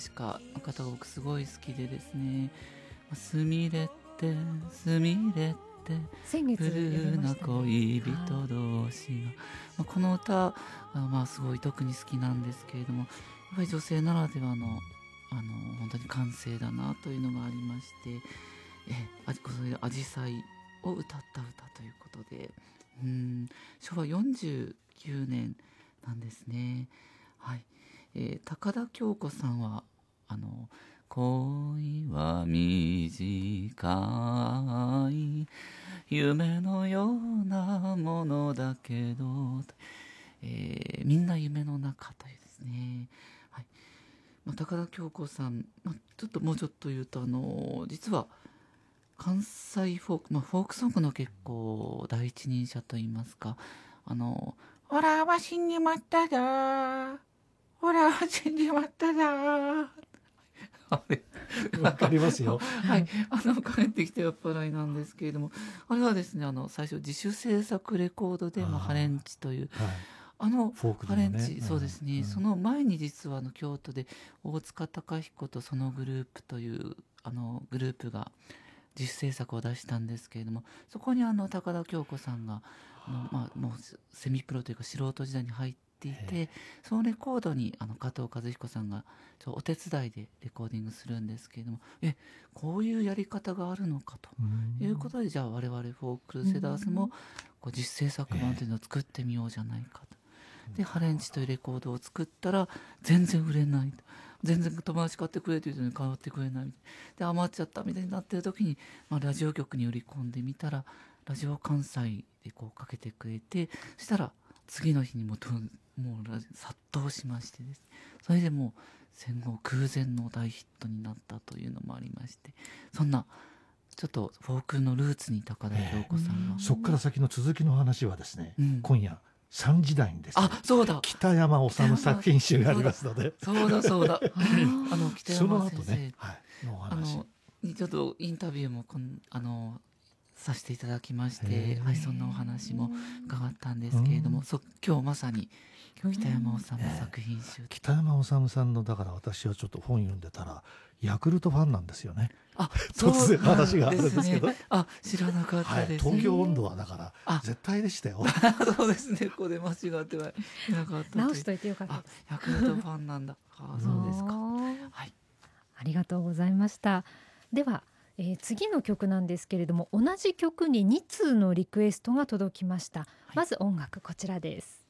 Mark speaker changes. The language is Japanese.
Speaker 1: シカの方が僕すごい好きでですね、すみれってすみれって
Speaker 2: 先月
Speaker 1: ブルーな
Speaker 2: やりましたね。
Speaker 1: 恋人同士が、この歌がすごい特に好きなんですけれども、やっぱり女性ならではの本当に感性だなというのがありまして、それでアジサイを歌った歌ということで、昭和49年なんですね。はい。高田京子さんは恋は短い夢のようなものだけど、みんな夢の中というですね、はい。高田京子さん、ちょっともうちょっと言うと実は関西フォーク、フォークソングの結構第一人者といいますか、ほらは死んじまっただ、ほらは死んじまっただ、あれ
Speaker 3: わかりますよ。
Speaker 1: はい、帰ってきた酔っ払いなんですけれども、あれはですね、最初自主制作レコードで、ハレンチという、
Speaker 3: はい、フォーク
Speaker 1: ハ
Speaker 3: でもね、
Speaker 1: レンチ、そうですね、その前に実は京都で大塚孝彦とそのグループというグループが自主制作を出したんですけれども、そこに高田京子さんがもうセミプロというか素人時代に入っていて、そのレコードに加藤和彦さんがお手伝いでレコーディングするんですけれども、こういうやり方があるのかということで、じゃあ我々フォークルセダースも自主制作版というのを作ってみようじゃないかと。でハレンチというレコードを作ったら全然売れないと、全然友達買ってくれというのに買ってくれないみたいで、余っちゃったみたいになってる時に、ラジオ局に売り込んでみたらラジオ関西でかけてくれて、そしたら次の日にもう殺到しましてです、それでもう戦後空前の大ヒットになったというのもありまして、そんなちょっとフォークのルーツに高田京子さんが、
Speaker 3: そこから先の続きの話はですね、今夜3時台にですね、
Speaker 1: そうだ、
Speaker 3: 北山治作品集がありますので、
Speaker 1: そうだ北
Speaker 3: その
Speaker 1: 山先生、
Speaker 3: 後ね、のお話
Speaker 1: にちょっとインタビューもさせていただきまして、そんなお話も伺ったんですけれども、今日まさに北山治作品集、
Speaker 3: 北山治さんの、だから私はちょっと本読んでたらヤクルトファンなんですよね。突然話があるんですけど、
Speaker 1: 知らなかったです。
Speaker 3: 東京温度はだから絶対でしたよ。
Speaker 1: そうですね、ここで間違ってはいなかった。
Speaker 2: 直しといてよかったです。
Speaker 1: ヤクルトファンなんだ。そうですか。はい。
Speaker 2: ありがとうございました。では、次の曲なんですけれども、同じ曲に2通のリクエストが届きました。まず音楽こちらです。